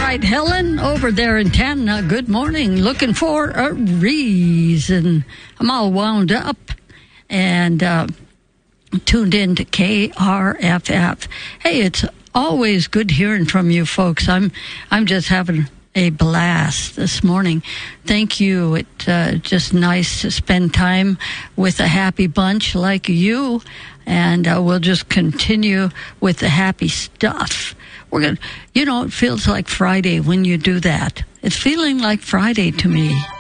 right, Helen, over there in Tanna, good morning. Looking for a reason. I'm all wound up and tuned in to KRFF. Hey, it's always good hearing from you folks. I'm just having a blast this morning. Thank you. It's just nice to spend time with a happy bunch like you, and we'll just continue with the happy stuff. We're gonna, it feels like Friday when you do that. It's feeling like Friday to me.